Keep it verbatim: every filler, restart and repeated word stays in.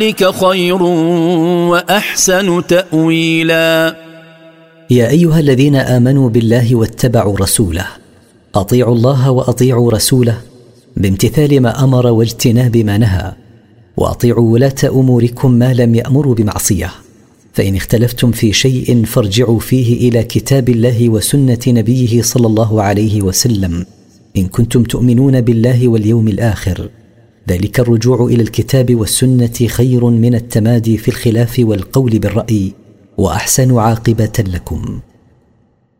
ذلك خير وأحسن تأويلا. يا أيها الذين آمنوا بالله واتبعوا رسوله، أطيعوا الله وأطيعوا رسوله بامتثال ما أمر واجتناب ما نهى، وأطيعوا ولاة أموركم ما لم يأمروا بمعصية، فإن اختلفتم في شيء فارجعوا فيه إلى كتاب الله وسنة نبيه صلى الله عليه وسلم إن كنتم تؤمنون بالله واليوم الآخر. ذلك الرجوع إلى الكتاب والسنة خير من التمادي في الخلاف والقول بالرأي، وأحسن عاقبة لكم.